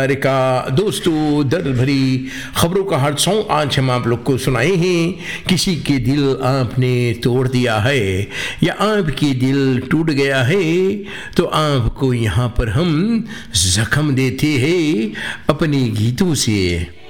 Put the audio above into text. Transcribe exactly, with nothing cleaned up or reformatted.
अरे का दोस्तों, दर्द भरी खबरों का हर सॉन्ग आज हम आप लोग को सुनाए हैं। किसी के दिल आपने तोड़ दिया है या आपके दिल टूट गया है तो आपको यहाँ पर हम जख्म देते हैं अपने गीतों से।